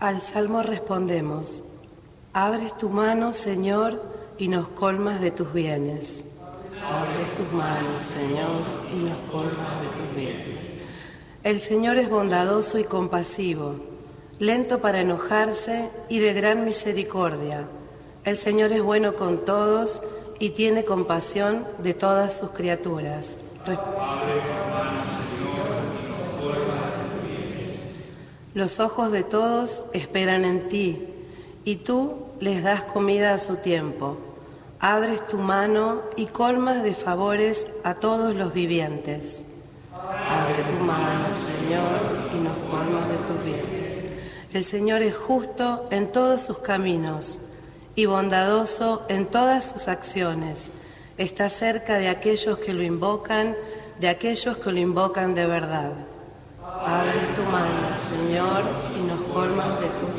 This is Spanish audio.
Al salmo respondemos: abres tu mano, Señor, y nos colmas de tus bienes. Abres tus manos, Señor, y nos colmas de tus bienes. El Señor es bondadoso y compasivo, lento para enojarse y de gran misericordia. El Señor es bueno con todos y tiene compasión de todas sus criaturas. Los ojos de todos esperan en ti, y tú les das comida a su tiempo. Abres tu mano y colmas de favores a todos los vivientes. Abre tu mano, Señor, y nos colmas de tus bienes. El Señor es justo en todos sus caminos y bondadoso en todas sus acciones. Está cerca de aquellos que lo invocan, de verdad. Abre tu mano, Señor, y nos colmas de tus